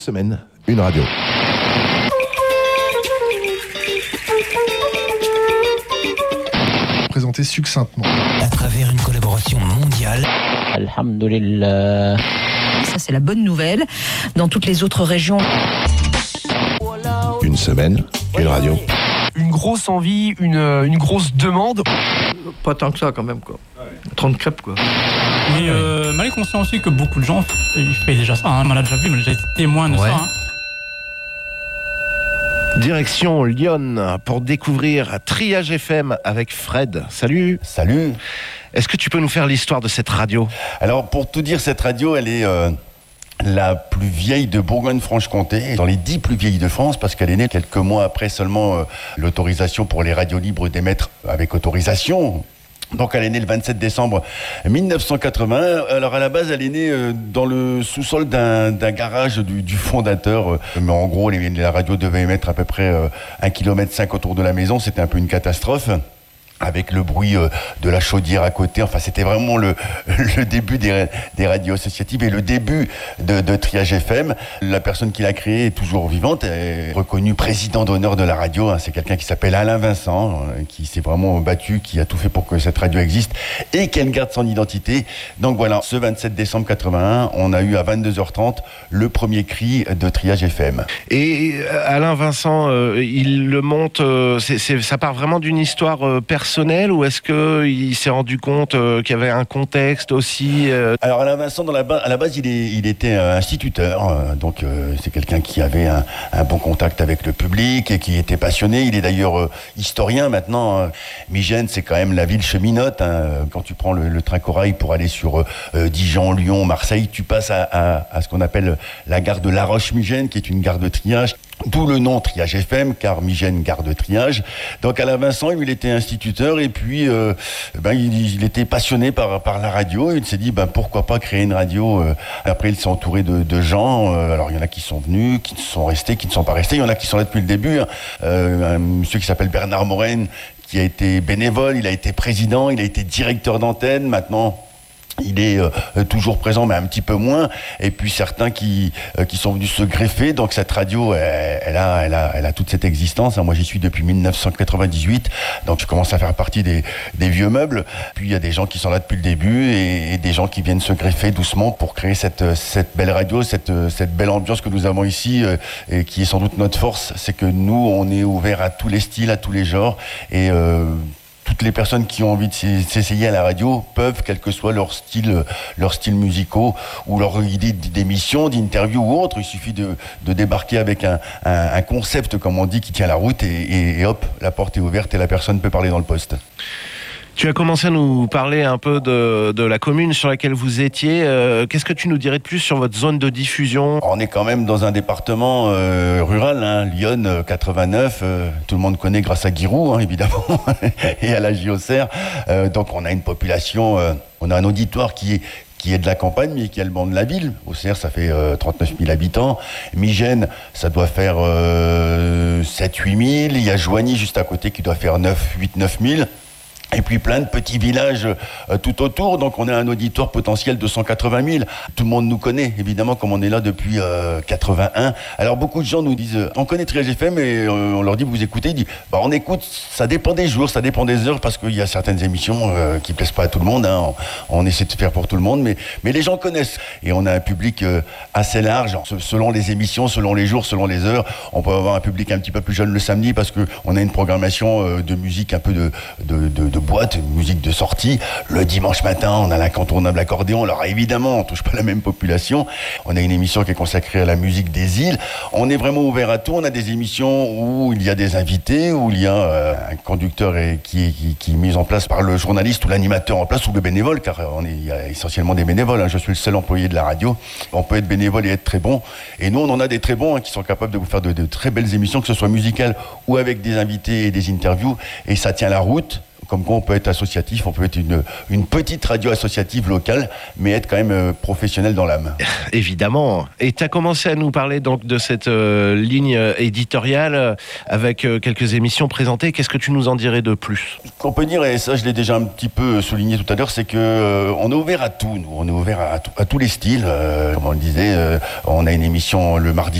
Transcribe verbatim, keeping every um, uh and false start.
Semaine, une radio. Présenté succinctement. À travers une collaboration mondiale. Alhamdulillah. Ça, c'est la bonne nouvelle. Dans toutes les autres régions. Une semaine, une radio. Une grosse envie, une, une grosse demande. Pas tant que ça, quand même, quoi. trente crêpes, quoi. Mais euh, mal est conscient aussi que beaucoup de gens ils font déjà ça. Hein. On l'a déjà vu, on a déjà été témoin de Ouais. ça. Hein. Direction Lyon pour découvrir Triage F M avec Fred. Salut. Salut. Est-ce que tu peux nous faire l'histoire de cette radio ? Alors pour tout dire, cette radio, elle est euh, la plus vieille de Bourgogne-Franche-Comté, dans les dix plus vieilles de France, parce qu'elle est née quelques mois après seulement euh, l'autorisation pour les radios libres d'émettre avec autorisation. Donc elle est née le vingt-sept décembre mille neuf cent quatre-vingts. Alors à la base, elle est née euh, dans le sous-sol d'un, d'un garage du, du fondateur. Mais en gros, les, la radio devait émettre à peu près euh, un kilomètre cinq autour de la maison. C'était un peu une catastrophe, avec le bruit euh, de la chaudière à côté. Enfin, c'était vraiment le, le début des, des radios associatives et le début de, de Triage F M. La personne qui l'a créée est toujours vivante, est reconnue président d'honneur de la radio. Hein. C'est quelqu'un qui s'appelle Alain Vincent, euh, qui s'est vraiment battu, qui a tout fait pour que cette radio existe et qu'elle garde son identité. Donc voilà, ce vingt-sept décembre quatre-vingt-un, on a eu à vingt-deux heures trente le premier cri de Triage F M. Et Alain Vincent, euh, il le monte, euh, c'est, c'est, ça part vraiment d'une histoire euh, personnelle ou est-ce qu'il s'est rendu compte euh, qu'il y avait un contexte aussi euh... Alors Alain Vincent, dans la ba- à la base, il, est, il était euh, instituteur, euh, donc euh, c'est quelqu'un qui avait un, un bon contact avec le public et qui était passionné. Il est d'ailleurs euh, historien maintenant. Hein. Migène, c'est quand même la ville cheminote. Hein. Quand tu prends le, le train corail pour aller sur euh, Dijon, Lyon, Marseille, tu passes à, à, à ce qu'on appelle la gare de La Roche-Migène, qui est une gare de triage. D'où le nom Triage F M, car Migène, gare de triage. Donc Alain Vincent, il était instituteur et puis euh, ben, il, il était passionné par, par la radio. Il s'est dit ben, pourquoi pas créer une radio. Après, il s'est entouré de, de gens. Alors il y en a qui sont venus, qui sont restés, qui ne sont pas restés. Il y en a qui sont là depuis le début. Hein. Euh, un monsieur qui s'appelle Bernard Moren, qui a été bénévole, il a été président, il a été directeur d'antenne. Maintenant, il est euh, toujours présent, mais un petit peu moins. Et puis certains qui euh, qui sont venus se greffer. Donc cette radio, elle, elle a elle a elle a toute cette existence. Moi, j'y suis depuis mille neuf cent quatre-vingt-dix-huit. Donc je commence à faire partie des des vieux meubles. Puis il y a des gens qui sont là depuis le début et, et des gens qui viennent se greffer doucement pour créer cette cette belle radio, cette cette belle ambiance que nous avons ici euh, et qui est sans doute notre force. C'est que nous, on est ouvert à tous les styles, à tous les genres et euh, toutes les personnes qui ont envie de s'essayer à la radio peuvent, quel que soit leur style, leur style musicaux ou leur idée d'émission, d'interview ou autre. Il suffit de, de débarquer avec un, un, un concept, comme on dit, qui tient la route et, et, et hop, la porte est ouverte et la personne peut parler dans le poste. Tu as commencé à nous parler un peu de, de la commune sur laquelle vous étiez. Euh, qu'est-ce que tu nous dirais de plus sur votre zone de diffusion ? On est quand même dans un département euh, rural, hein, Lyon euh, quatre-vingt-neuf. Euh, tout le monde connaît grâce à Giroud, hein, évidemment, et à la J O C R. Euh, donc on a une population, euh, on a un auditoire qui est qui est de la campagne, mais qui est le banc de la ville. Au C R, ça fait euh, trente-neuf mille habitants. Migène, ça doit faire euh, sept à huit mille. Il y a Joigny, juste à côté, qui doit faire neuf, huit, neuf mille. Et puis plein de petits villages euh, tout autour, donc on a un auditoire potentiel de cent quatre-vingt mille. Tout le monde nous connaît, évidemment, comme on est là depuis euh, quatre-vingt-un. Alors beaucoup de gens nous disent, euh, on connaît Triage F M, et euh, on leur dit, vous écoutez, ils disent, bah, on écoute, ça dépend des jours, ça dépend des heures, parce qu'il y a certaines émissions euh, qui plaisent pas à tout le monde, hein. on, on essaie de faire pour tout le monde, mais, mais les gens connaissent. Et on a un public euh, assez large, selon les émissions, selon les jours, selon les heures. On peut avoir un public un petit peu plus jeune le samedi, parce qu'on a une programmation euh, de musique un peu de, de, de, de boîte, une musique de sortie. Le dimanche matin, on a l'incontournable accordéon. Alors évidemment, on touche pas la même population. On a une émission qui est consacrée à la musique des îles. On est vraiment ouvert à tout. On a des émissions où il y a des invités, où il y a euh, un conducteur et, qui, est, qui, qui est mis en place par le journaliste ou l'animateur en place ou le bénévole, car on est, il y a essentiellement des bénévoles. Hein. Je suis le seul employé de la radio. On peut être bénévole et être très bon. Et nous, on en a des très bons hein, qui sont capables de vous faire de, de très belles émissions, que ce soit musicales ou avec des invités et des interviews. Et ça tient la route. comme quoi on peut être associatif, on peut être une, une petite radio associative locale, mais être quand même euh, professionnel dans l'âme. Évidemment. Et tu as commencé à nous parler donc de cette euh, ligne éditoriale euh, avec euh, quelques émissions présentées. Qu'est-ce que tu nous en dirais de plus ? Ce qu'on peut dire, et ça je l'ai déjà un petit peu souligné tout à l'heure, c'est que euh, on est ouvert à tout, nous. On est ouvert à, à, à tous les styles. Euh, comme on le disait, euh, on a une émission le mardi